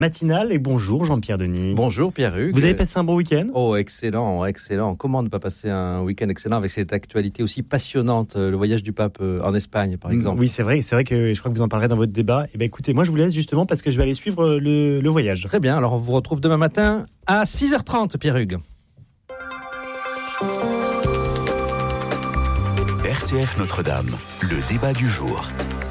Matinale et bonjour Jean-Pierre Denis. Bonjour Pierre-Hugues. Vous avez passé un bon week-end ? Oh, excellent. Comment ne pas passer un week-end excellent avec cette actualité aussi passionnante, le voyage du pape en Espagne par exemple. Oui, c'est vrai que je crois que vous en parlerez dans votre débat. Eh bien écoutez, moi je vous laisse justement parce que je vais aller suivre le voyage. Très bien, alors on vous retrouve demain matin à 6h30 Pierre-Hugues. RCF Notre-Dame, le débat du jour.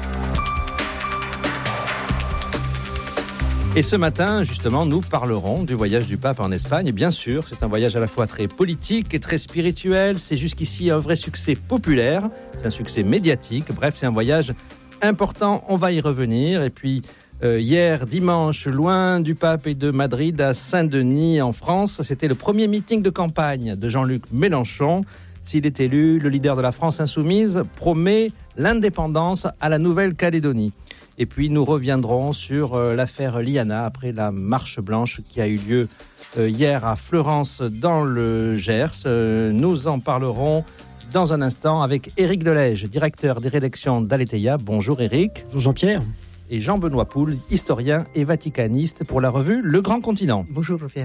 Et ce matin, justement, nous parlerons du voyage du pape en Espagne. Et bien sûr, c'est un voyage à la fois très politique et très spirituel. C'est jusqu'ici un vrai succès populaire, c'est un succès médiatique. Bref, c'est un voyage important, on va y revenir. Et puis, hier, dimanche, loin du pape et de Madrid, à Saint-Denis, en France, c'était le premier meeting de campagne de Jean-Luc Mélenchon. S'il est élu, le leader de la France insoumise promet l'indépendance à la Nouvelle-Calédonie. Et puis nous reviendrons sur l'affaire Liana après la marche blanche qui a eu lieu hier à Fleurance dans le Gers. Nous en parlerons dans un instant avec Éric Delège, directeur des rédactions d'Aletheia. Bonjour Éric. Bonjour Jean-Pierre. Et Jean-Benoît Poul, historien et vaticaniste pour la revue Le Grand Continent. Bonjour Jean-Pierre.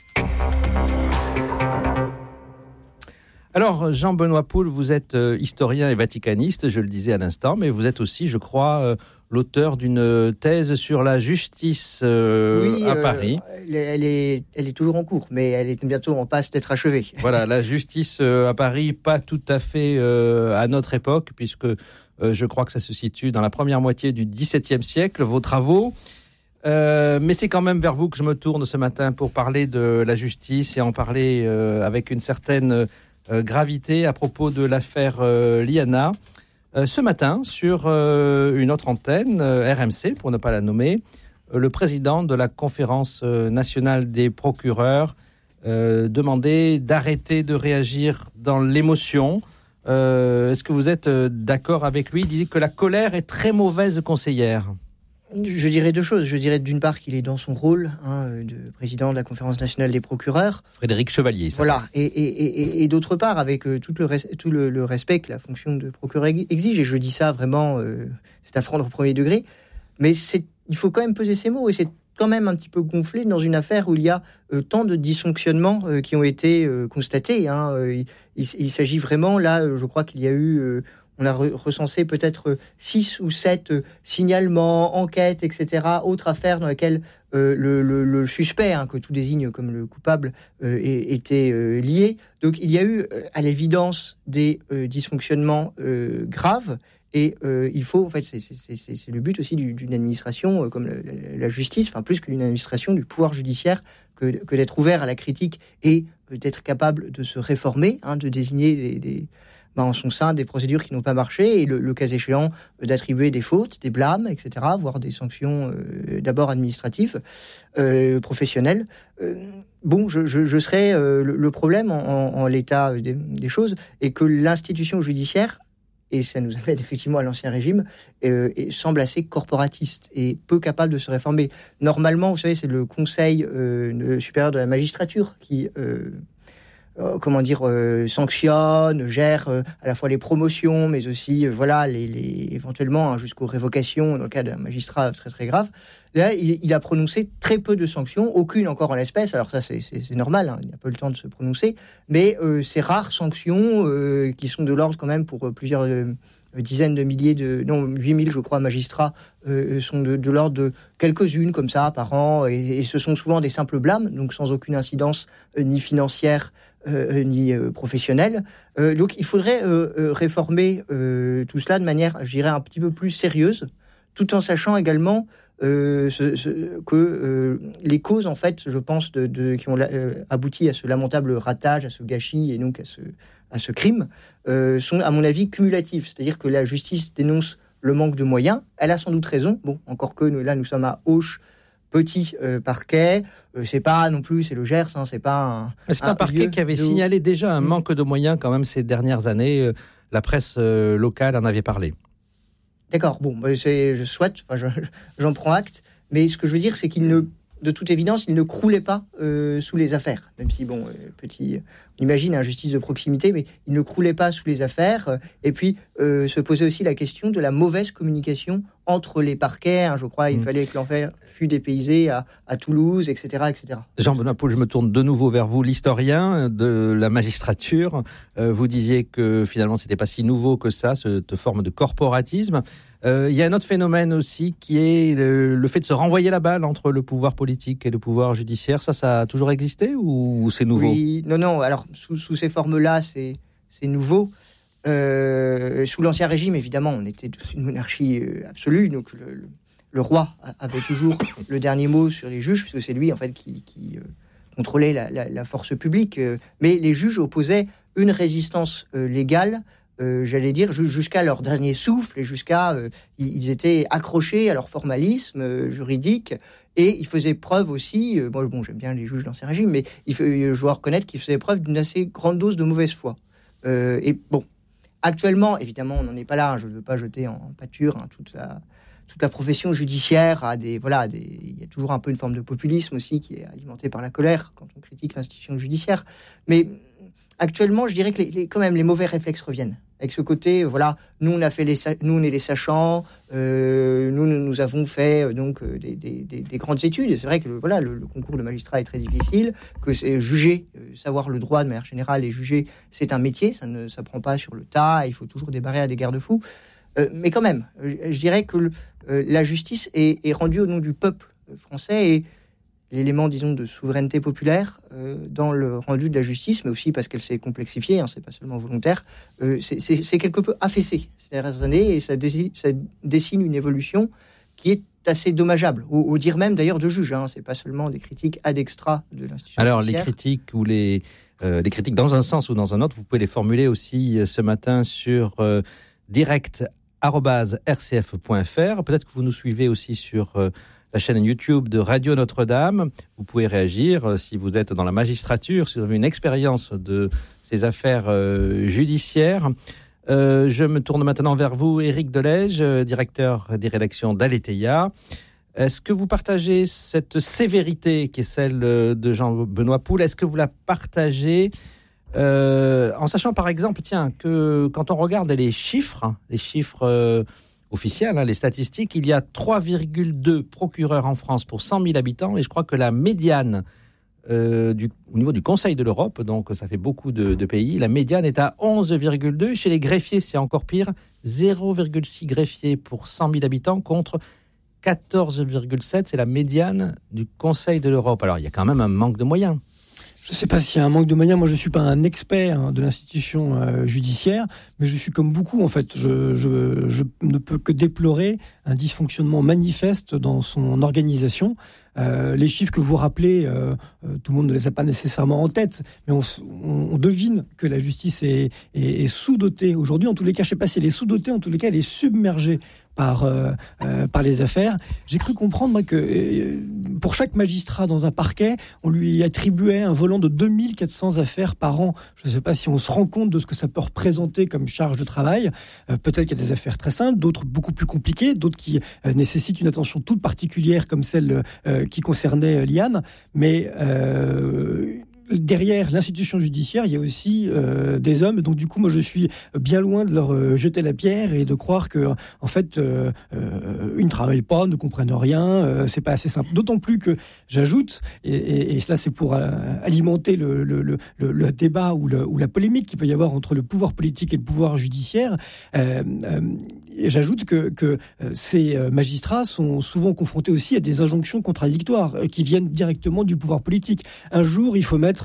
Alors, Jean-Benoît Poul, vous êtes historien et vaticaniste, je le disais à l'instant, mais vous êtes aussi, je crois, l'auteur d'une thèse sur la justice à Paris. Elle est toujours en cours, mais elle est bientôt en passe d'être achevée. Voilà, la justice à Paris, pas tout à fait à notre époque, puisque je crois que ça se situe dans la première moitié du XVIIe siècle, vos travaux. Mais c'est quand même vers vous que je me tourne ce matin pour parler de la justice et en parler avec une certaine gravité à propos de l'affaire Liana. Ce matin, sur une autre antenne, RMC, pour ne pas la nommer, le président de la Conférence nationale des procureurs demandait d'arrêter de réagir dans l'émotion. Est-ce que vous êtes d'accord avec lui ? Il disait que la colère est très mauvaise conseillère. Je dirais deux choses. Je dirais d'une part qu'il est dans son rôle de président de la Conférence nationale des procureurs. Frédéric Chevalier. Ça. Voilà. Et d'autre part, avec tout le respect que la fonction de procureur exige, et je dis ça vraiment, c'est à prendre au premier degré, mais il faut quand même peser ses mots, et c'est quand même un petit peu gonflé dans une affaire où il y a tant de dysfonctionnements qui ont été constatés. Il s'agit vraiment, là, je crois qu'il y a eu... on a recensé peut-être 6 ou 7 signalements, enquêtes, etc., autres affaires dans lesquelles le suspect, que tout désigne comme le coupable, était lié. Donc il y a eu à l'évidence des dysfonctionnements graves. Et il faut, en fait, c'est le but aussi d'une administration comme la justice, enfin plus que d'une administration, du pouvoir judiciaire, que d'être ouvert à la critique et d'être capable de se réformer, de désigner en son sein des procédures qui n'ont pas marché et le cas échéant d'attribuer des fautes, des blâmes, etc., voire des sanctions d'abord administratives, professionnelles. Je serais le problème en l'état des choses est que l'institution judiciaire, et ça nous amène effectivement à l'Ancien Régime, semble assez corporatiste et peu capable de se réformer. Normalement, vous savez, c'est le Conseil supérieur de la magistrature qui... sanctionne, gère à la fois les promotions, mais aussi éventuellement jusqu'aux révocations dans le cas d'un magistrat très très grave. Là, il a prononcé très peu de sanctions, aucune encore en l'espèce. Alors ça, c'est normal, il n'a pas eu le temps de se prononcer, mais ces rares sanctions qui sont de l'ordre quand même pour plusieurs dizaines de milliers 8000 je crois magistrats sont de l'ordre de quelques-unes comme ça par an, et ce sont souvent des simples blâmes, donc sans aucune incidence ni financière ni professionnelle. Donc il faudrait réformer tout cela de manière, je dirais, un petit peu plus sérieuse, tout en sachant également que les causes, en fait, je pense, qui ont abouti à ce lamentable ratage, à ce gâchis et donc à ce crime, sont, à mon avis, cumulatives. C'est-à-dire que la justice dénonce le manque de moyens. Elle a sans doute raison. Bon, encore que nous sommes à Auch, petit parquet. C'est pas non plus, c'est le Gers, c'est pas c'est un parquet qui avait signalé déjà un manque de moyens quand même ces dernières années. La presse locale en avait parlé. D'accord, bon, j'en prends acte, mais ce que je veux dire, c'est qu'il ne de toute évidence, il ne croulait pas sous les affaires. Même si, on imagine une justice de proximité, mais il ne croulait pas sous les affaires. Et puis, se posait aussi la question de la mauvaise communication entre les parquets. Je crois il fallait que l'enfer fût dépaysé à Toulouse, etc., etc. Jean-Benoît Poul, je me tourne de nouveau vers vous, l'historien de la magistrature. Vous disiez que finalement, c'était pas si nouveau que ça, cette forme de corporatisme. Il y a un autre phénomène aussi qui est le fait de se renvoyer la balle entre le pouvoir politique et le pouvoir judiciaire. Ça a toujours existé ou c'est nouveau ? Oui, non. Alors, sous ces formes-là, c'est nouveau. Sous l'Ancien Régime, évidemment, on était dans une monarchie absolue. Donc, le roi avait toujours le dernier mot sur les juges, puisque c'est lui, en fait, qui contrôlait la force publique. Mais les juges opposaient une résistance légale, j'allais dire, jusqu'à leur dernier souffle, et ils étaient accrochés à leur formalisme juridique, et ils faisaient preuve aussi, j'aime bien les juges de l'Ancien Régime, mais je dois reconnaître qu'ils faisaient preuve d'une assez grande dose de mauvaise foi. Actuellement, évidemment, on n'en est pas là, je ne veux pas jeter en pâture toute la profession judiciaire il y a toujours un peu une forme de populisme aussi qui est alimentée par la colère quand on critique l'institution judiciaire, mais actuellement, je dirais que quand même les mauvais réflexes reviennent. Avec ce côté, nous on est les sachants, nous avons fait des grandes études. Et c'est vrai que le concours de magistrat est très difficile, que c'est juger, savoir le droit de manière générale et juger, c'est un métier, ça ne s'apprend pas sur le tas. Il faut toujours débarrer à des garde-fous. Mais quand même, je dirais que la justice est rendue au nom du peuple français et l'élément, disons, de souveraineté populaire dans le rendu de la justice, mais aussi parce qu'elle s'est complexifiée, c'est pas seulement volontaire, c'est quelque peu affaissé ces dernières années, et ça dessine une évolution qui est assez dommageable, au dire même d'ailleurs de juges, c'est pas seulement des critiques ad extra de l'institution Alors judiciaire. Les critiques ou les critiques dans un sens ou dans un autre, vous pouvez les formuler aussi ce matin sur direct@rcf.fr. Peut-être que vous nous suivez aussi sur la chaîne YouTube de Radio Notre-Dame. Vous pouvez réagir si vous êtes dans la magistrature, si vous avez une expérience de ces affaires judiciaires. Je me tourne maintenant vers vous, Éric Delège, directeur des rédactions d'Aletheia. Est-ce que vous partagez cette sévérité qui est celle de Jean-Benoît Poul ? Est-ce que vous la partagez en sachant par exemple, que quand on regarde les chiffres officiels, les statistiques, il y a 3,2 procureurs en France pour 100 000 habitants, et je crois que la médiane au niveau du Conseil de l'Europe, donc ça fait beaucoup de pays, la médiane est à 11,2. Chez les greffiers, c'est encore pire, 0,6 greffiers pour 100 000 habitants contre 14,7, c'est la médiane du Conseil de l'Europe. Alors, il y a quand même un manque de moyens. Je ne sais pas s'il y a un manque de moyens. Moi, je ne suis pas un expert de l'institution judiciaire, mais je suis comme beaucoup, en fait. Je ne peux que déplorer un dysfonctionnement manifeste dans son organisation. Les chiffres que vous rappelez, tout le monde ne les a pas nécessairement en tête, mais on devine que la justice est sous-dotée aujourd'hui. En tous les cas, je ne sais pas si elle est sous-dotée, en tous les cas, elle est submergée par les affaires. J'ai cru comprendre que pour chaque magistrat dans un parquet, on lui attribuait un volant de 2400 affaires par an. Je ne sais pas si on se rend compte de ce que ça peut représenter comme charge de travail. Peut-être qu'il y a des affaires très simples, d'autres beaucoup plus compliquées, d'autres qui nécessitent une attention toute particulière comme celle qui concernait Liane. Mais derrière l'institution judiciaire, il y a aussi des hommes. Donc du coup, moi, je suis bien loin de leur jeter la pierre et de croire que, en fait, ils ne travaillent pas, ne comprennent rien. C'est pas assez simple. D'autant plus que j'ajoute, et cela c'est pour alimenter le débat ou la polémique qu'il peut y avoir entre le pouvoir politique et le pouvoir judiciaire. J'ajoute que ces magistrats sont souvent confrontés aussi à des injonctions contradictoires qui viennent directement du pouvoir politique. Un jour, il faut mettre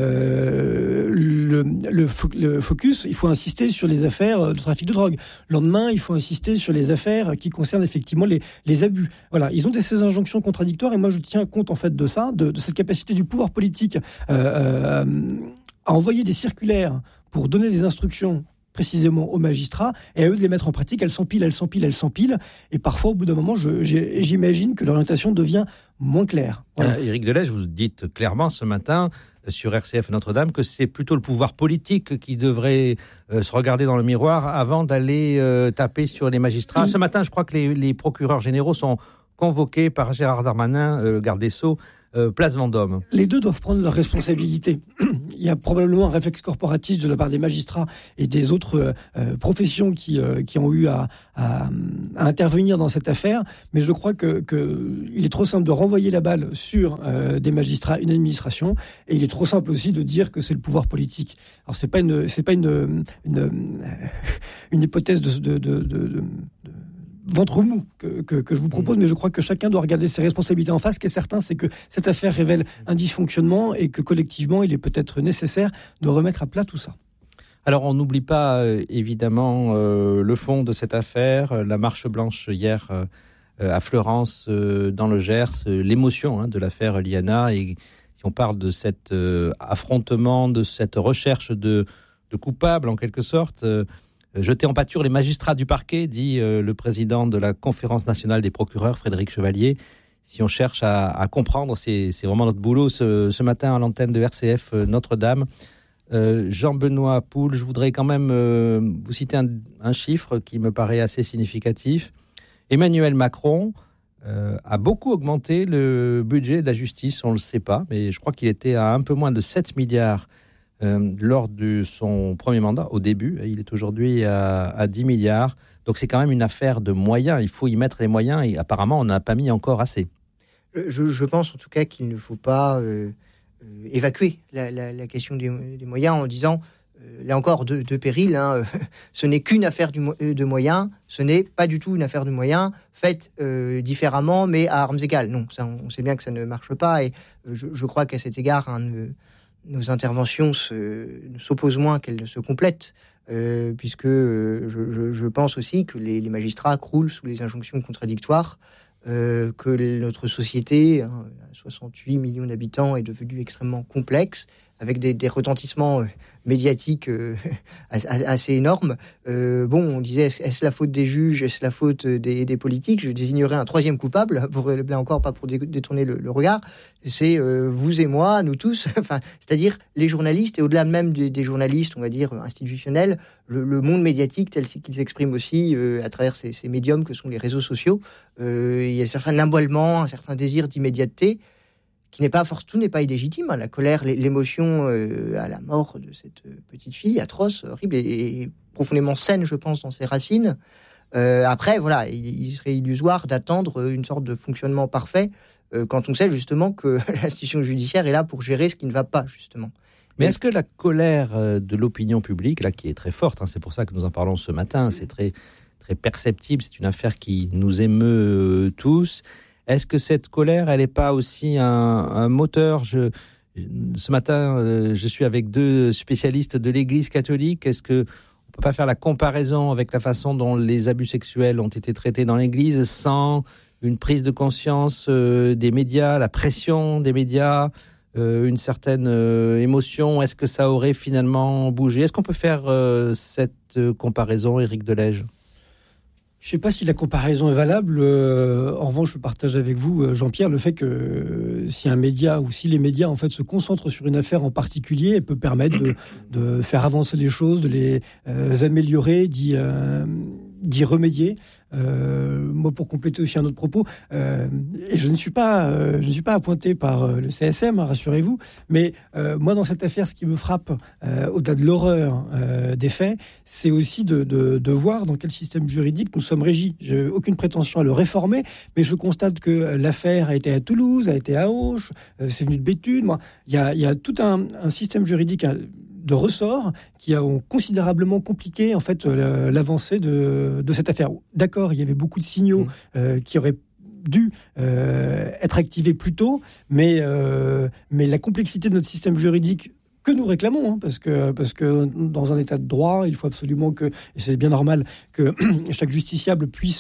le focus, il faut insister sur les affaires de trafic de drogue. Le lendemain, il faut insister sur les affaires qui concernent effectivement les abus. Voilà, ils ont ces injonctions contradictoires et moi je tiens compte en fait de ça, de cette capacité du pouvoir politique à envoyer des circulaires pour donner des instructions précisément aux magistrats, et à eux de les mettre en pratique. Elles s'empilent, et parfois, au bout d'un moment, j'imagine que l'orientation devient moins claire. Voilà. Éric Delège, vous dites clairement ce matin sur RCF Notre-Dame que c'est plutôt le pouvoir politique qui devrait se regarder dans le miroir avant d'aller taper sur les magistrats. Ce matin, je crois que les procureurs généraux sont convoqué par Gérard Darmanin, garde des Sceaux, place Vendôme. Les deux doivent prendre leurs responsabilités. Il y a probablement un réflexe corporatiste de la part des magistrats et des autres professions qui ont eu à intervenir dans cette affaire, mais je crois qu'il est trop simple de renvoyer la balle sur des magistrats, une administration, et il est trop simple aussi de dire que c'est le pouvoir politique. Alors c'est pas une hypothèse de ventre mou que je vous propose, mais je crois que chacun doit regarder ses responsabilités en face. Ce qui est certain, c'est que cette affaire révèle un dysfonctionnement et que collectivement, il est peut-être nécessaire de remettre à plat tout ça. Alors, on n'oublie pas, évidemment, le fond de cette affaire, la marche blanche hier à Fleurance, dans le Gers, l'émotion de l'affaire Liana. Et si on parle de cet affrontement, de cette recherche de coupables, en quelque sorte, jeter en pâture les magistrats du parquet, dit le président de la Conférence nationale des procureurs, Frédéric Chevalier. Si on cherche à comprendre, c'est vraiment notre boulot ce matin à l'antenne de RCF Notre-Dame. Jean-Benoît Poul, je voudrais quand même vous citer un chiffre qui me paraît assez significatif. Emmanuel Macron a beaucoup augmenté le budget de la justice, on ne le sait pas, mais je crois qu'il était à un peu moins de 7 milliards lors de son premier mandat, au début. Il est aujourd'hui à 10 milliards. Donc c'est quand même une affaire de moyens. Il faut y mettre les moyens et apparemment on n'a pas mis encore assez. Je pense en tout cas qu'il ne faut pas évacuer la question des moyens en disant, là encore, de péril, ce n'est qu'une affaire de moyens, ce n'est pas du tout une affaire de moyens faite différemment mais à armes égales. Non, ça, on sait bien que ça ne marche pas et je crois qu'à cet égard, nos interventions s'opposent moins qu'elles ne se complètent, puisque je pense aussi que les magistrats croulent sous les injonctions contradictoires, que notre société, 68 millions d'habitants, est devenue extrêmement complexe, avec des retentissements médiatiques assez énormes. On disait, est-ce la faute des juges, est-ce la faute des politiques? Je désignerais un troisième coupable, là encore, pas pour détourner le regard. C'est vous et moi, nous tous, c'est-à-dire les journalistes, et au-delà même des journalistes, on va dire, institutionnels, le monde médiatique tel qu'il s'exprime aussi à travers ces médiums que sont les réseaux sociaux. Il y a un certain emballement, un certain désir d'immédiateté, tout n'est pas illégitime. La colère, l'émotion à la mort de cette petite fille, atroce, horrible et profondément saine, je pense, dans ses racines. Après, voilà, il serait illusoire d'attendre une sorte de fonctionnement parfait quand on sait justement que l'institution judiciaire est là pour gérer ce qui ne va pas, justement. Mais est-ce que la colère de l'opinion publique, là, qui est très forte, c'est pour ça que nous en parlons ce matin, c'est très, très perceptible, c'est une affaire qui nous émeut tous. Est-ce que cette colère, elle n'est pas aussi un moteur? Ce matin, je suis avec 2 spécialistes de l'Église catholique. Est-ce qu'on ne peut pas faire la comparaison avec la façon dont les abus sexuels ont été traités dans l'Église sans une prise de conscience des médias, la pression des médias, une certaine émotion? Est-ce que ça aurait finalement bougé? Est-ce qu'on peut faire cette comparaison, Éric Delège? Je ne sais pas si la comparaison est valable. En revanche, je partage avec vous, Jean-Pierre, le fait que si un média ou si les médias en fait se concentrent sur une affaire en particulier, elle peut permettre de faire avancer les choses, de les améliorer, d'y remédier. Moi, pour compléter aussi un autre propos, et je ne suis pas appointé par le CSM, rassurez-vous, mais moi, dans cette affaire, ce qui me frappe, au-delà de l'horreur des faits, c'est aussi de voir dans quel système juridique nous sommes régis. J'ai aucune prétention à le réformer, mais je constate que l'affaire a été à Toulouse, a été à Auch, c'est venu de Béthune. Il y a tout un système juridique de ressorts qui ont considérablement compliqué en fait l'avancée de cette affaire. D'accord, il y avait beaucoup de signaux qui auraient dû être activés plus tôt, mais la complexité de notre système juridique que nous réclamons, parce que dans un état de droit, il faut absolument que, et c'est bien normal, que chaque justiciable puisse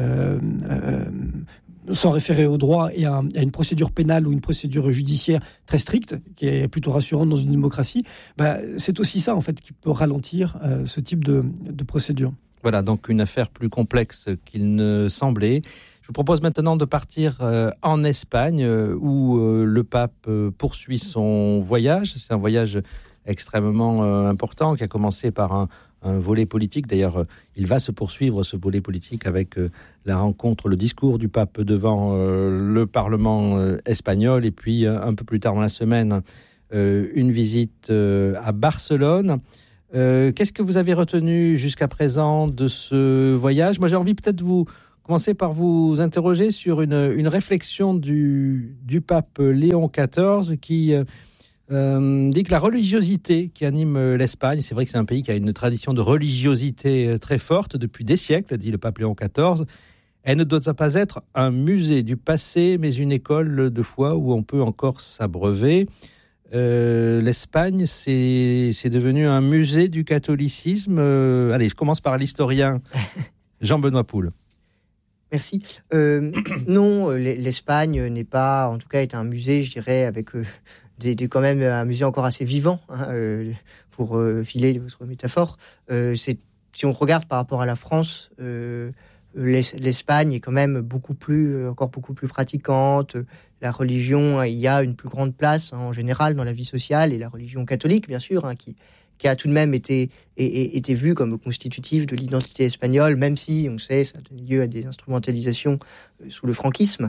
s'en référer au droit et à une procédure pénale ou une procédure judiciaire très stricte, qui est plutôt rassurante dans une démocratie. C'est aussi ça, en fait, qui peut ralentir ce type de procédure. Voilà, donc une affaire plus complexe qu'il ne semblait. Je vous propose maintenant de partir en Espagne, où le pape poursuit son voyage. C'est un voyage extrêmement important, qui a commencé par un un volet politique. D'ailleurs, il va se poursuivre, ce volet politique, avec la rencontre, le discours du pape devant le Parlement espagnol. Et puis, un peu plus tard dans la semaine, une visite à Barcelone. Qu'est-ce que vous avez retenu jusqu'à présent de ce voyage ? Moi, j'ai envie peut-être de vous commencer par vous interroger sur une réflexion du pape Léon XIV qui dit que la religiosité qui anime l'Espagne, c'est vrai que c'est un pays qui a une tradition de religiosité très forte depuis des siècles, dit le pape Léon XIV, elle ne doit pas être un musée du passé, mais une école de foi où on peut encore s'abreuver. L'Espagne, c'est devenu un musée du catholicisme. Allez, je commence par l'historien Jean-Benoît Poul. Merci. Non, l'Espagne n'est pas, en tout cas, est un musée, je dirais, avec quand même un musée encore assez vivant, pour filer votre métaphore. Si on regarde par rapport à la France, l'Espagne est quand même encore beaucoup plus pratiquante. La religion, il y a une plus grande place en général dans la vie sociale, et la religion catholique, bien sûr, qui a tout de même été vue comme constitutive de l'identité espagnole, même si, on sait, ça a donné lieu à des instrumentalisations sous le franquisme.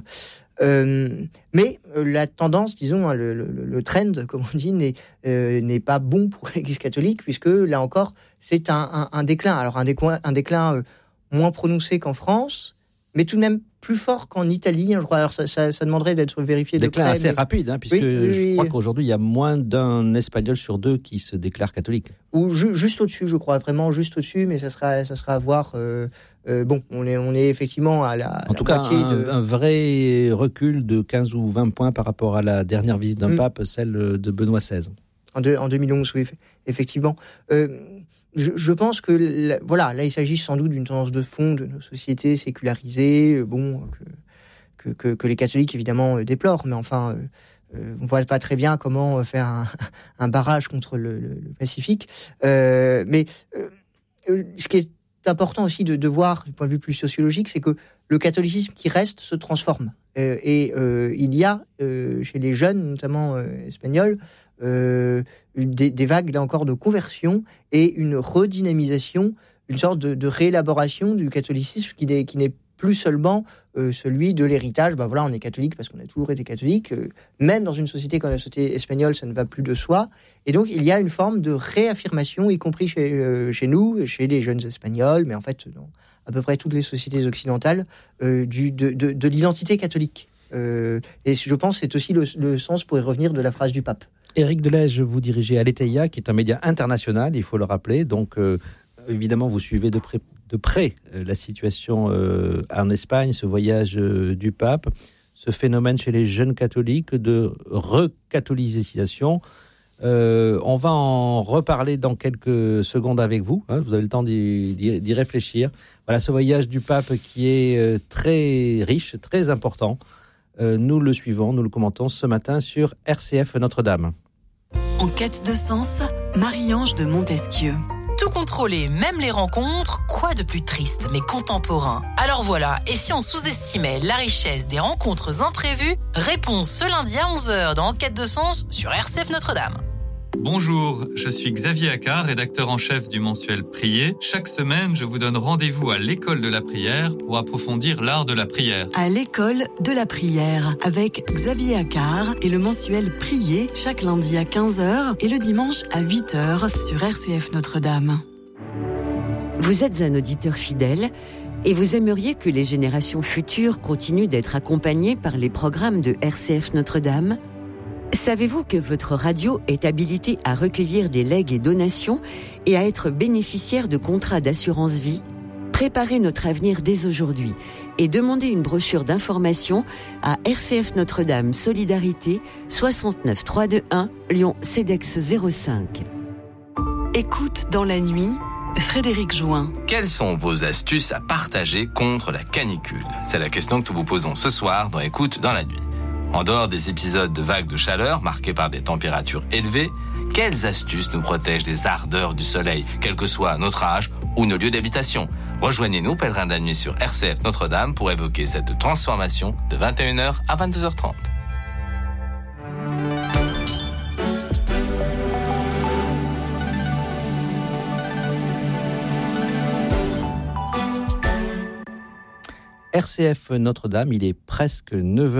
Mais la tendance, disons, le trend, comme on dit, n'est pas bon pour l'Église catholique, puisque, là encore, c'est un déclin. Alors, un déclin moins prononcé qu'en France, mais tout de même plus fort qu'en Italie, je crois. Alors ça demanderait d'être vérifié de près. Déclin assez rapide, puisque je crois qu'aujourd'hui, il y a moins d'un Espagnol sur 2 qui se déclare catholique. Ou juste au-dessus, je crois, vraiment juste au-dessus, mais ça sera à voir. On est effectivement à la en tout cas, un vrai recul de 15 ou 20 points par rapport à la dernière visite d'un pape, celle de Benoît XVI. En 2011, oui, effectivement. Je pense que là, il s'agit sans doute d'une tendance de fond de nos sociétés sécularisées, que les catholiques évidemment déplorent, mais enfin, on voit pas très bien comment faire un barrage contre le Pacifique. Mais ce qui est important aussi de voir du point de vue plus sociologique, c'est que le catholicisme qui reste se transforme. Il y a chez les jeunes, notamment espagnols, des vagues là encore de conversion et une redynamisation, une sorte de réélaboration du catholicisme qui n'est plus seulement celui de l'héritage. On est catholique parce qu'on a toujours été catholique. Même dans une société comme la société espagnole, ça ne va plus de soi. Et donc il y a une forme de réaffirmation, y compris chez nous, chez les jeunes espagnols, mais en fait dans à peu près toutes les sociétés occidentales, de l'identité catholique. Et je pense que c'est aussi le sens, pour y revenir, de la phrase du pape. Éric Delège, vous dirigez Aleteia, qui est un média international, il faut le rappeler. Donc, évidemment, vous suivez de près la situation en Espagne, ce voyage du pape, ce phénomène chez les jeunes catholiques de recatholisation. On va en reparler dans quelques secondes avec vous. Vous avez le temps d'y réfléchir. Voilà, ce voyage du pape qui est très riche, très important. Nous le suivons, nous le commentons ce matin sur RCF Notre-Dame. En quête de sens, Marie-Ange de Montesquieu. Tout contrôler, même les rencontres, quoi de plus triste mais contemporain. Alors voilà, et si on sous-estimait la richesse des rencontres imprévues? Réponse ce lundi à 11h dans En quête de sens sur RCF Notre-Dame. Bonjour, je suis Xavier Accard, rédacteur en chef du mensuel Prier. Chaque semaine, je vous donne rendez-vous à l'école de la prière pour approfondir l'art de la prière. À l'école de la prière, avec Xavier Accard et le mensuel Prier, chaque lundi à 15h et le dimanche à 8h sur RCF Notre-Dame. Vous êtes un auditeur fidèle et vous aimeriez que les générations futures continuent d'être accompagnées par les programmes de RCF Notre-Dame ? Savez-vous que votre radio est habilitée à recueillir des legs et donations et à être bénéficiaire de contrats d'assurance vie ? Préparez notre avenir dès aujourd'hui et demandez une brochure d'information à RCF Notre-Dame Solidarité 69 321 Lyon CEDEX 05. Écoute dans la nuit, Frédéric Join. Quelles sont vos astuces à partager contre la canicule ? C'est la question que nous vous posons ce soir dans Écoute dans la nuit. En dehors des épisodes de vagues de chaleur marqués par des températures élevées, quelles astuces nous protègent des ardeurs du soleil, quel que soit notre âge ou nos lieux d'habitation ? Rejoignez-nous, pèlerins de la nuit sur RCF Notre-Dame, pour évoquer cette transformation de 21h à 22h30. RCF Notre-Dame, il est presque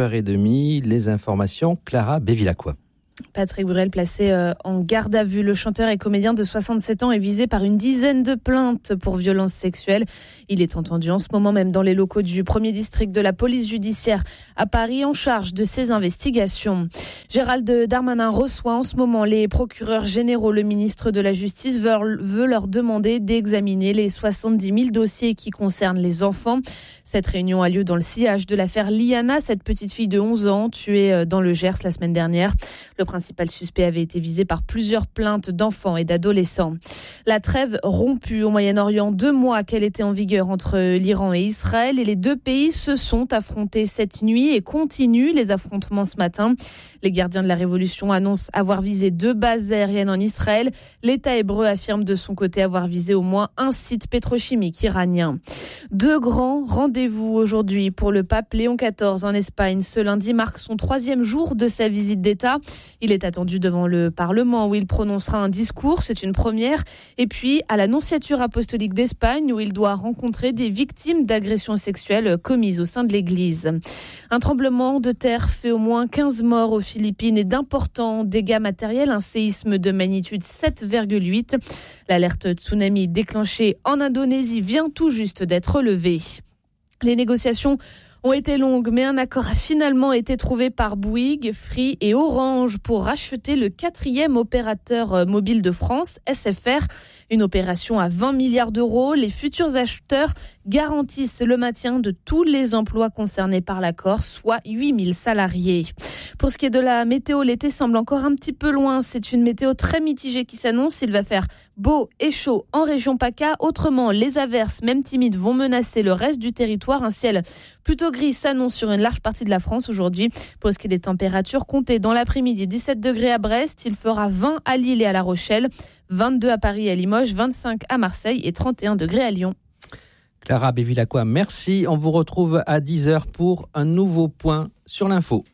9h30. Les informations, Clara Bevilacqua. Patrick Bruel placé en garde à vue. Le chanteur et comédien de 67 ans est visé par une dizaine de plaintes pour violences sexuelles. Il est entendu en ce moment même dans les locaux du 1er district de la police judiciaire à Paris en charge de ces investigations. Gérald Darmanin reçoit en ce moment les procureurs généraux. Le ministre de la Justice veut leur demander d'examiner les 70 000 dossiers qui concernent les enfants. Cette réunion a lieu dans le sillage de l'affaire Liana, cette petite fille de 11 ans tuée dans le Gers la semaine dernière. Le principal suspect avait été visé par plusieurs plaintes d'enfants et d'adolescents. La trêve rompue au Moyen-Orient, 2 mois qu'elle était en vigueur entre l'Iran et Israël, et les deux pays se sont affrontés cette nuit et continuent les affrontements ce matin. Les gardiens de la Révolution annoncent avoir visé 2 bases aériennes en Israël. L'État hébreu affirme de son côté avoir visé au moins un site pétrochimique iranien. 2 grands rendez-vous aujourd'hui pour le pape Léon XIV en Espagne. Ce lundi marque son 3e jour de sa visite d'État. Il est attendu devant le Parlement où il prononcera un discours, c'est une première. Et puis à la Nonciature apostolique d'Espagne où il doit rencontrer des victimes d'agressions sexuelles commises au sein de l'Église. Un tremblement de terre fait au moins 15 morts aux Philippines et d'importants dégâts matériels. Un séisme de magnitude 7,8. L'alerte tsunami déclenchée en Indonésie vient tout juste d'être levée. Les négociations ont été longues, mais un accord a finalement été trouvé par Bouygues, Free et Orange pour racheter le 4e opérateur mobile de France, SFR. Une opération à 20 milliards d'euros. Les futurs acheteurs garantissent le maintien de tous les emplois concernés par l'accord, soit 8000 salariés. Pour ce qui est de la météo, l'été semble encore un petit peu loin. C'est une météo très mitigée qui s'annonce. Il va faire beau et chaud en région PACA. Autrement, les averses, même timides, vont menacer le reste du territoire. Un ciel plutôt gris s'annonce sur une large partie de la France aujourd'hui. Pour ce qui est des températures, comptez dans l'après-midi 17 degrés à Brest. Il fera 20 à Lille et à La Rochelle, 22 à Paris et à Limoges, 25 à Marseille et 31 degrés à Lyon. Clara Bevilacqua, merci. On vous retrouve à 10h pour un nouveau point sur l'info.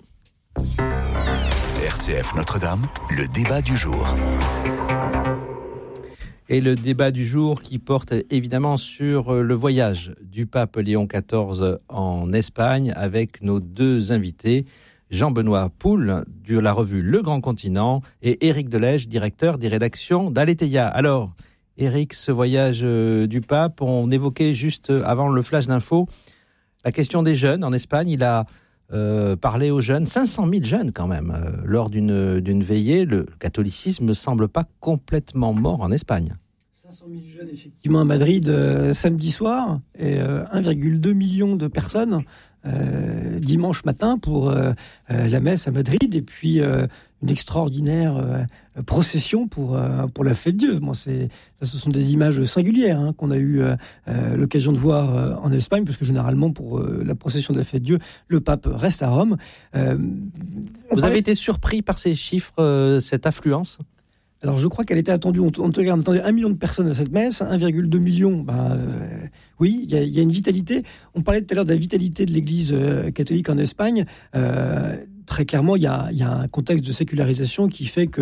RCF Notre-Dame, le débat du jour. Et le débat du jour qui porte évidemment sur le voyage du pape Léon XIV en Espagne avec nos 2 invités, Jean-Benoît Poul de la revue Le Grand Continent et Éric Delège, directeur des rédactions d'Aletheia. Alors, Éric, ce voyage du pape, on évoquait juste avant le flash d'info la question des jeunes en Espagne. Il a parlé aux jeunes, 500 000 jeunes quand même, lors d'une veillée. Le catholicisme ne semble pas complètement mort en Espagne. 500 000 jeunes, effectivement, à Madrid, samedi soir, et 1,2 million de personnes dimanche matin pour la messe à Madrid, et puis une extraordinaire procession pour la fête de Dieu. Bon, ce sont des images singulières qu'on a eu l'occasion de voir en Espagne, parce que généralement, pour la procession de la fête de Dieu, le pape reste à Rome. Vous avez été surpris par ces chiffres, cette affluence ? Alors, je crois qu'elle était attendue. On attendait 1 million de personnes à cette messe, 1,2 million. Oui, il y a une vitalité. On parlait tout à l'heure de la vitalité de l'Église catholique en Espagne. Très clairement, il y a un contexte de sécularisation qui fait que,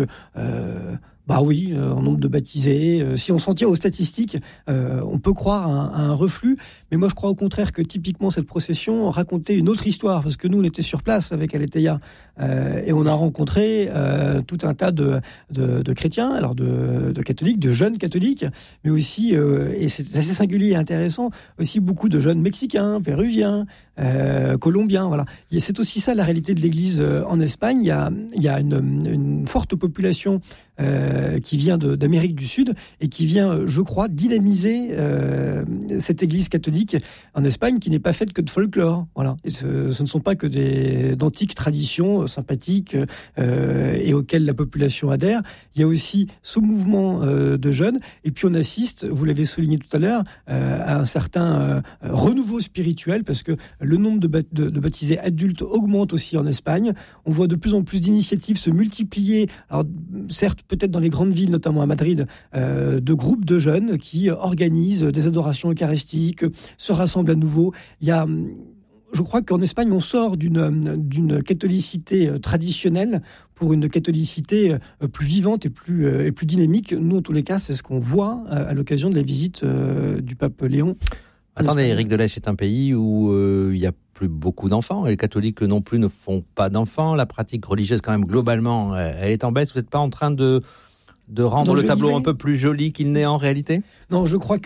en nombre de baptisés, si on s'en tient aux statistiques, on peut croire à un reflux. Mais moi, je crois au contraire que typiquement cette procession racontait une autre histoire, parce que nous, on était sur place avec Aletheia et on a rencontré tout un tas de chrétiens, alors de catholiques, de jeunes catholiques, mais aussi, et c'est assez singulier et intéressant, aussi beaucoup de jeunes mexicains, péruviens, colombiens. Voilà. Et c'est aussi ça la réalité de l'Église en Espagne. Il y a une forte population qui vient d'Amérique du Sud et qui vient, je crois, dynamiser cette Église catholique en Espagne, qui n'est pas faite que de folklore. Voilà. Et ce ne sont pas que d'antiques traditions sympathiques et auxquelles la population adhère. Il y a aussi ce mouvement de jeunes. Et puis on assiste, vous l'avez souligné tout à l'heure, à un certain renouveau spirituel, parce que le nombre de baptisés adultes augmente aussi en Espagne. On voit de plus en plus d'initiatives se multiplier. Alors, certes, peut-être dans les grandes villes, notamment à Madrid, de groupes de jeunes qui organisent des adorations eucharistiques, se rassemblent à nouveau. Je crois qu'en Espagne, on sort d'une catholicité traditionnelle pour une catholicité plus vivante et plus dynamique. Nous, en tous les cas, c'est ce qu'on voit à l'occasion de la visite du pape Léon. Attendez, Éric Delèche est un pays où il y a plus beaucoup d'enfants, et les catholiques non plus ne font pas d'enfants. La pratique religieuse, quand même, globalement, elle est en baisse. Vous n'êtes pas en train de rendre le tableau un peu plus joli qu'il n'est en réalité ? Non, je crois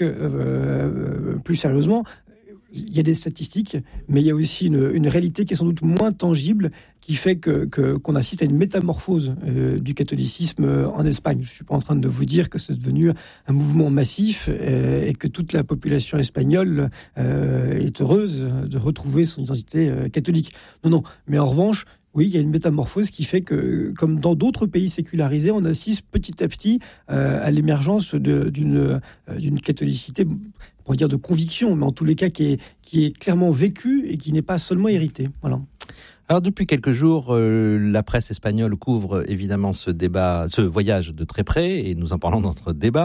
que, plus sérieusement, il y a des statistiques, mais il y a aussi une réalité qui est sans doute moins tangible, qui fait qu'on assiste à une métamorphose du catholicisme en Espagne. Je ne suis pas en train de vous dire que c'est devenu un mouvement massif et que toute la population espagnole est heureuse de retrouver son identité catholique. Non, mais en revanche, oui, il y a une métamorphose qui fait que, comme dans d'autres pays sécularisés, on assiste petit à petit à l'émergence d'une catholicité, on pourrait dire de conviction, mais en tous les cas qui est clairement vécue et qui n'est pas seulement héritée. Voilà. Alors depuis quelques jours, la presse espagnole couvre évidemment ce voyage de très près, et nous en parlons dans notre débat.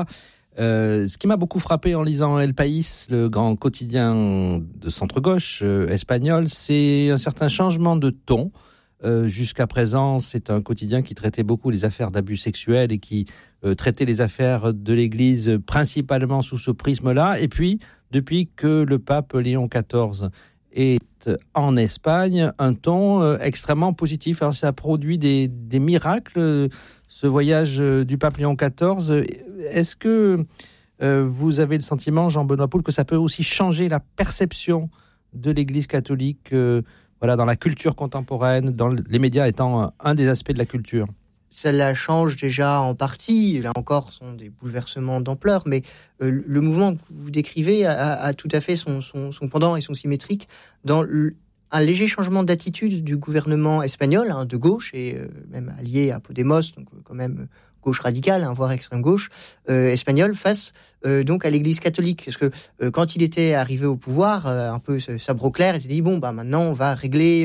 Ce qui m'a beaucoup frappé en lisant El País, le grand quotidien de centre-gauche espagnol, c'est un certain changement de ton. Jusqu'à présent, c'est un quotidien qui traitait beaucoup les affaires d'abus sexuels et qui traitait les affaires de l'Église principalement sous ce prisme-là. Et puis, depuis que le pape Léon XIV est en Espagne, un ton extrêmement positif. Alors, ça a produit des miracles, ce voyage du pape Léon XIV. Est-ce que vous avez le sentiment, Jean-Benoît Poul, que ça peut aussi changer la perception de l'Église catholique dans la culture contemporaine, dans les médias étant un des aspects de la culture? Ça la change déjà en partie. Là encore, ce sont des bouleversements d'ampleur, mais le mouvement que vous décrivez a tout à fait son pendant et son symétrique dans un léger changement d'attitude du gouvernement espagnol, de gauche, et même allié à Podemos, donc quand même gauche radicale, voire extrême gauche, espagnole, face donc à l'Église catholique. Parce que quand il était arrivé au pouvoir, un peu sabre au clair, il s'est dit maintenant on va régler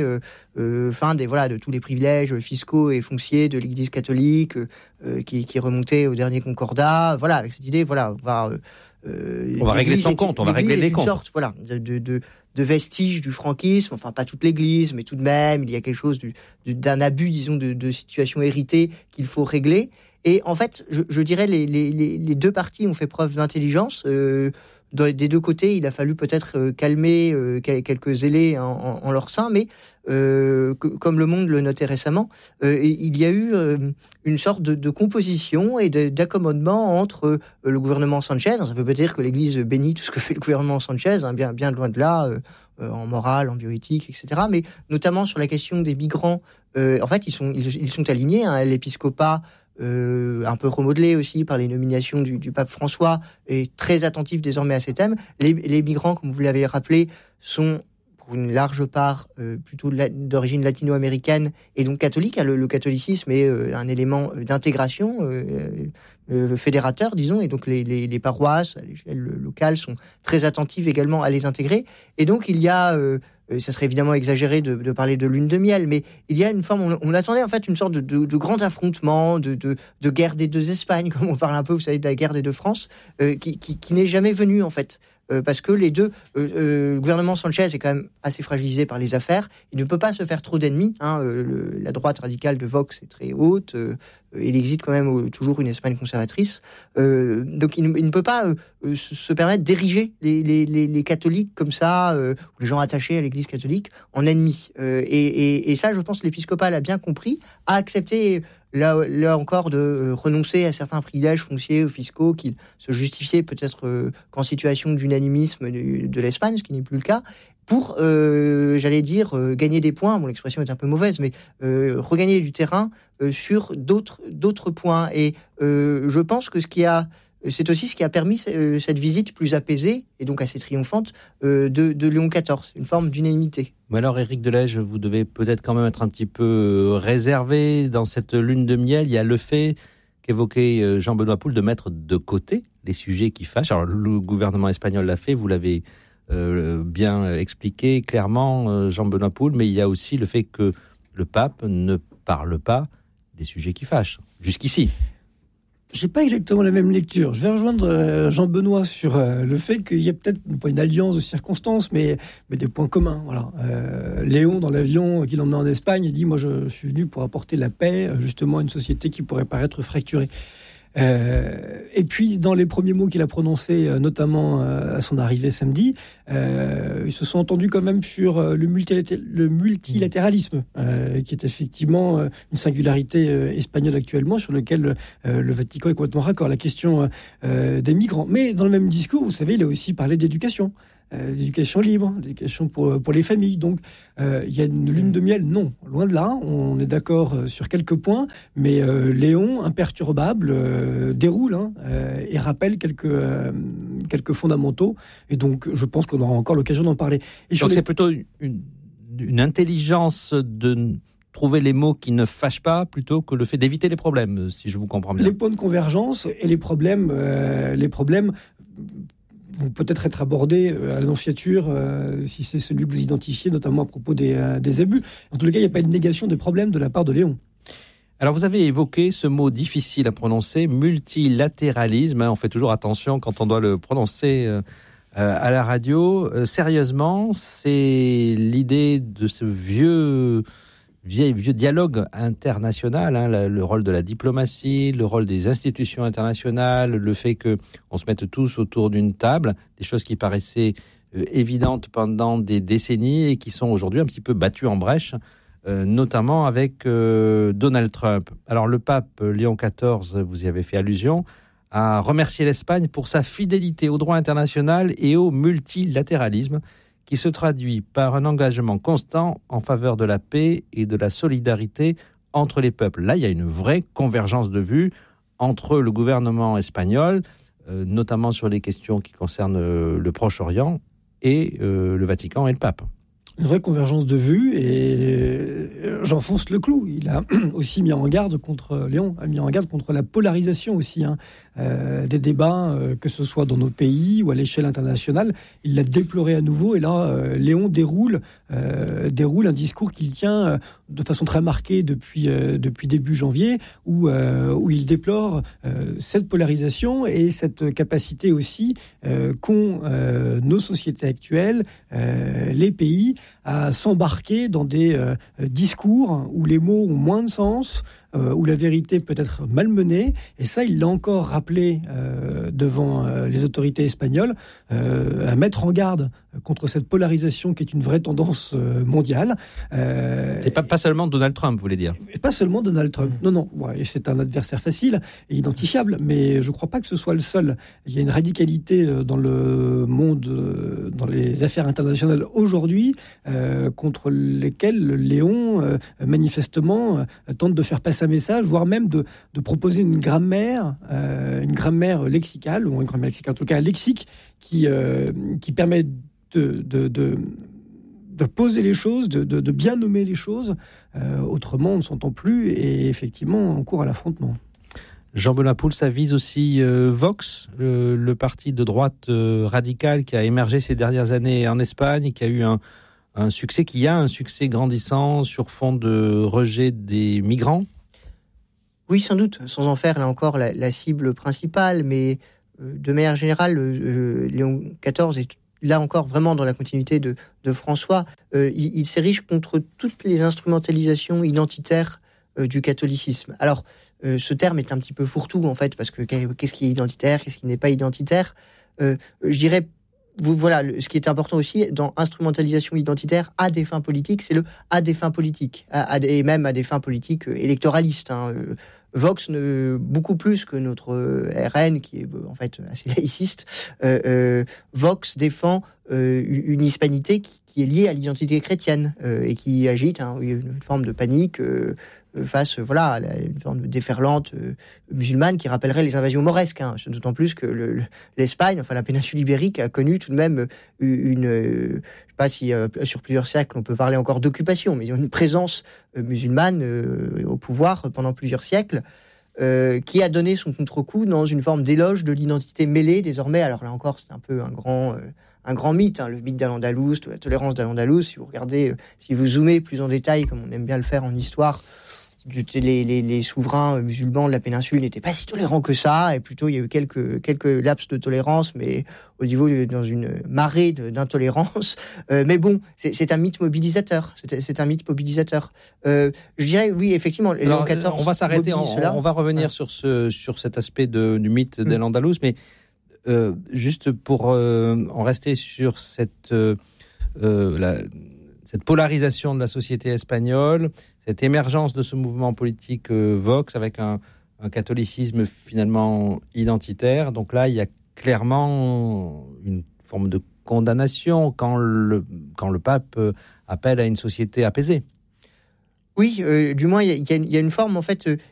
de tous les privilèges fiscaux et fonciers de l'Église catholique qui remontait au dernier concordat. Avec cette idée, on va régler son compte, on va régler les comptes. Sorte, de vestiges du franquisme, pas toute l'Église, mais tout de même, il y a quelque chose d'un abus, disons, de situation héritée qu'il faut régler. Et en fait, je dirais les deux parties ont fait preuve d'intelligence. Des deux côtés, il a fallu peut-être calmer quelques zélés en leur sein, mais comme Le Monde le notait récemment, il y a eu une sorte de composition et d'accommodement entre le gouvernement Sanchez. Ça peut dire que l'Église bénit tout ce que fait le gouvernement Sanchez, bien loin de là, en morale, en bioéthique, etc. Mais notamment sur la question des migrants, en fait, ils sont alignés. L'épiscopat, un peu remodelé aussi par les nominations du pape François, est très attentif désormais à ces thèmes. Les migrants, comme vous l'avez rappelé, sont pour une large part plutôt d'origine latino-américaine et donc catholique. Le catholicisme est un élément d'intégration fédérateur, disons, et donc les paroisses à l'échelle locale sont très attentives également à les intégrer. Et donc il y a ça serait évidemment exagéré de parler de lune de miel, mais il y a une forme, on attendait en fait une sorte de grand affrontement, de guerre des deux Espagnes, comme on parle un peu, vous savez, de la guerre des deux France, qui n'est jamais venue en fait. Parce que les deux, le gouvernement Sanchez est quand même assez fragilisé par les affaires. Il ne peut pas se faire trop d'ennemis. La droite radicale de Vox est très haute. Il existe quand même toujours une Espagne conservatrice. Donc il ne peut pas se permettre d'ériger les catholiques comme ça, ou les gens attachés à l'Église catholique, en ennemis. Et ça, je pense que l'épiscopat l'a bien compris, a accepté là encore de renoncer à certains privilèges fonciers ou fiscaux qui se justifiaient peut-être qu'en situation d'unanimisme de l'Espagne, ce qui n'est plus le cas, pour, gagner des points. Bon, l'expression est un peu mauvaise, mais regagner du terrain sur d'autres points. Et je pense que c'est aussi ce qui a permis cette visite plus apaisée et donc assez triomphante de Léon XIV, une forme d'unanimité. Mais alors, Éric Delège, vous devez peut-être quand même être un petit peu réservé dans cette lune de miel. Il y a le fait qu'évoquait Jean-Benoît Poul de mettre de côté les sujets qui fâchent. Alors, le gouvernement espagnol l'a fait, vous l'avez bien expliqué clairement, Jean-Benoît Poul, mais il y a aussi le fait que le pape ne parle pas des sujets qui fâchent, jusqu'ici. J'ai pas exactement la même lecture. Je vais rejoindre Jean-Benoît sur le fait qu'il y a peut-être pas une alliance de circonstances, mais des points communs. Voilà. Léon, dans l'avion qui l'emmenait en Espagne, il dit « Moi, je suis venu pour apporter la paix, justement, à une société qui pourrait paraître fracturée. » Et puis, dans les premiers mots qu'il a prononcés, notamment à son arrivée samedi, ils se sont entendus quand même sur le multilatéralisme, qui est effectivement une singularité espagnole actuellement, sur lequel le Vatican est complètement raccord. La question des migrants. Mais dans le même discours, vous savez, il a aussi parlé d'éducation. L'éducation libre, l'éducation pour les familles. Donc, il y a une lune de miel. Non, loin de là. On est d'accord sur quelques points, mais Léon, imperturbable, déroule et rappelle quelques fondamentaux. Et donc, je pense qu'on aura encore l'occasion d'en parler. Et donc, c'est plutôt une intelligence de trouver les mots qui ne fâchent pas, plutôt que le fait d'éviter les problèmes, si je vous comprends bien. Les points de convergence et les problèmes vont peut-être être abordés à l'annonciature, si c'est celui que vous identifiez, notamment à propos des abus. En tout cas, il n'y a pas une négation des problèmes de la part de Léon. Alors, vous avez évoqué ce mot difficile à prononcer, multilatéralisme. On fait toujours attention quand on doit le prononcer à la radio. Sérieusement, c'est l'idée de ce vieux dialogue international, le rôle de la diplomatie, le rôle des institutions internationales, le fait qu'on se mette tous autour d'une table, des choses qui paraissaient évidentes pendant des décennies et qui sont aujourd'hui un petit peu battues en brèche, notamment avec Donald Trump. Alors le pape Léon XIV, vous y avez fait allusion, a remercié l'Espagne pour sa fidélité au droit international et au multilatéralisme, qui se traduit par un engagement constant en faveur de la paix et de la solidarité entre les peuples. Là, il y a une vraie convergence de vues entre le gouvernement espagnol, notamment sur les questions qui concernent le Proche-Orient, et le Vatican et le pape. Une vraie convergence de vues, et j'enfonce le clou. Il a aussi mis en garde contre Léon, a mis en garde contre la polarisation aussi des débats, que ce soit dans nos pays ou à l'échelle internationale. Il l'a déploré à nouveau, et là, Léon déroule un discours qu'il tient de façon très marquée depuis début janvier, où il déplore cette polarisation et cette capacité aussi qu'ont nos sociétés actuelles, les pays, à s'embarquer dans des discours où les mots ont moins de sens, où la vérité peut être malmenée. Et ça, il l'a encore rappelé devant les autorités espagnoles, à mettre en garde contre cette polarisation qui est une vraie tendance mondiale. C'est pas seulement Donald Trump, vous voulez dire ? Pas seulement Donald Trump. Non. Ouais, c'est un adversaire facile et identifiable, mais je ne crois pas que ce soit le seul. Il y a une radicalité dans le monde, dans les affaires internationales aujourd'hui, contre lesquelles Léon, manifestement, tente de faire passer un message, voire même de proposer une grammaire lexicale, ou une grammaire lexicale, en tout cas un lexique qui permet de poser les choses, de bien nommer les choses. Autrement, on ne s'entend plus, et effectivement, on court à l'affrontement. Jean-Benoît Poul, ça vise aussi Vox, le parti de droite radical qui a émergé ces dernières années en Espagne, qui a eu un succès grandissant sur fond de rejet des migrants. Oui, sans doute, sans en faire là encore la cible principale, mais de manière générale, Léon XIV est là encore vraiment dans la continuité de François. Il s'érige contre toutes les instrumentalisations identitaires du catholicisme. Alors, ce terme est un petit peu fourre-tout, en fait, parce que qu'est-ce qui est identitaire, qu'est-ce qui n'est pas identitaire ? Je dirais, voilà, ce qui est important aussi dans instrumentalisation identitaire à des fins politiques, c'est le à des fins politiques, et même à des fins politiques électoralistes. Vox, beaucoup plus que notre RN, qui est en fait assez laïciste, Vox défend une hispanité qui est liée à l'identité chrétienne et qui agite une forme de panique face à une forme de déferlante musulmane qui rappellerait les invasions mauresques. D'autant plus que l'Espagne, enfin la péninsule ibérique, a connu tout de même je ne sais pas si sur plusieurs siècles on peut parler encore d'occupation, mais une présence musulmane au pouvoir pendant plusieurs siècles, qui a donné son contre-coup dans une forme d'éloge de l'identité mêlée désormais. Alors là encore, c'est un peu un grand mythe, le mythe d'Al-Andalus, de la tolérance d'Al-Andalus. Si vous regardez, si vous zoomez plus en détail, comme on aime bien le faire en histoire, les souverains musulmans de la péninsule n'étaient pas si tolérants que ça, et plutôt il y a eu quelques laps de tolérance, mais au niveau dans une marée d'intolérance. Mais bon, c'est un mythe mobilisateur. C'est un mythe mobilisateur. Je dirais, oui, effectivement. Alors, on va s'arrêter. On va revenir sur cet aspect du mythe d'Al-Andalus, mais juste pour en rester sur cette polarisation de la société espagnole, cette émergence de ce mouvement politique Vox avec un catholicisme finalement identitaire. Donc là, il y a clairement une forme de condamnation quand le pape appelle à une société apaisée. Oui, du moins, il y a une forme, en fait,